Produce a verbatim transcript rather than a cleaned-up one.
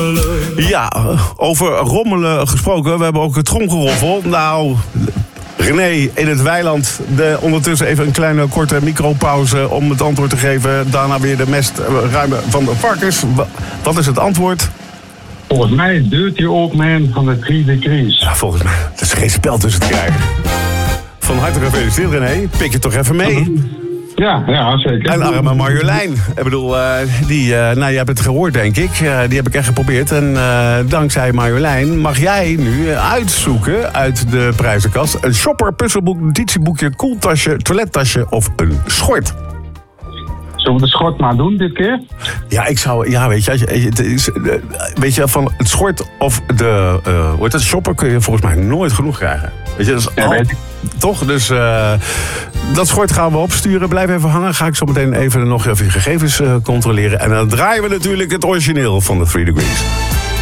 rommelen. Ja, over rommelen gesproken. We hebben ook het tromgeroffel. Nou, René in het weiland. De, ondertussen even een kleine korte micropauze om het antwoord te geven. Daarna weer de mest ruimen van de varkens. Wat is het antwoord? Volgens mij Dirty Old Man van de Three Degrees. Ja, volgens mij. Er is geen spel tussen te krijgen. Van harte gefeliciteerd, René. Pik je toch even mee? Ja, ja, zeker. En arme Marjolein. Ik bedoel, uh, die, uh, nou, je hebt het gehoord, denk ik. Uh, die heb ik echt geprobeerd. En uh, dankzij Marjolein mag jij nu uitzoeken uit de prijzenkast een shopper, puzzelboek, notitieboekje, koeltasje, toilettasje of een schort. Zullen we de schort maar doen dit keer? Ja, ik zou, ja, weet je, als je het is, weet je, van het schort of de, uh, hoe heet het, shopper kun je volgens mij nooit genoeg krijgen. Weet je, dat is ja, al, weet ik. Toch? Dus uh, dat schort gaan we opsturen. Blijf even hangen. Ga ik zo meteen even nog even je gegevens uh, controleren. En dan draaien we natuurlijk het origineel van de Three Degrees.